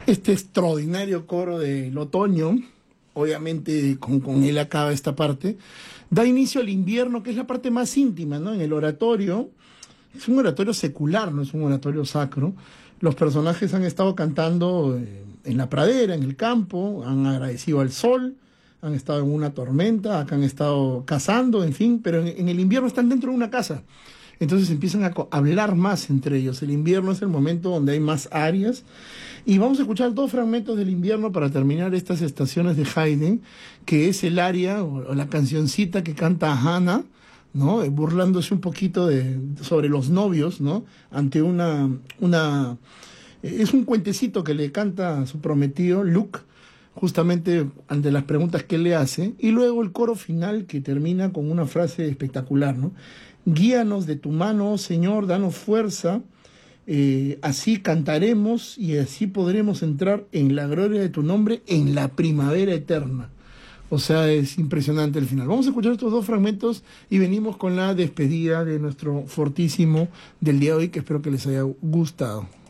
Este extraordinario coro del otoño, obviamente con él acaba esta parte, da inicio al invierno, que es la parte más íntima, ¿no? En el oratorio, es un oratorio secular, no es un oratorio sacro. Los personajes han estado cantando en la pradera, en el campo, han agradecido al sol, han estado en una tormenta, acá han estado cazando, en fin, pero en el invierno están dentro de una casa. Entonces empiezan a hablar más entre ellos. El invierno es el momento donde hay más áreas. Y vamos a escuchar dos fragmentos del invierno para terminar estas estaciones de Haydn, que es el aria o la cancioncita que canta Hannah, ¿no? Burlándose un poquito sobre los novios, ¿no? Ante es un cuentecito que le canta a su prometido, Luke, justamente ante las preguntas que él le hace, y luego el coro final que termina con una frase espectacular, ¿no? Guíanos de tu mano, oh Señor, danos fuerza, así cantaremos y así podremos entrar en la gloria de tu nombre en la primavera eterna. O sea, es impresionante el final. Vamos a escuchar estos dos fragmentos y venimos con la despedida de nuestro fortísimo del día de hoy, que espero que les haya gustado.